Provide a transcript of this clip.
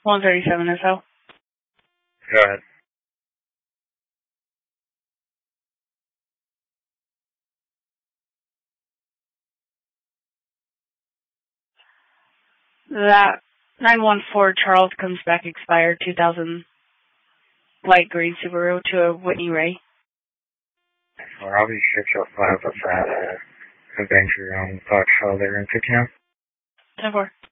137 SL. Go ahead. That 914 Charles comes back expired 2000 light green Subaru to a Whitney Ray. Well, I'll be 605 with that adventure on Fox Holiday in Pickham. 10-4.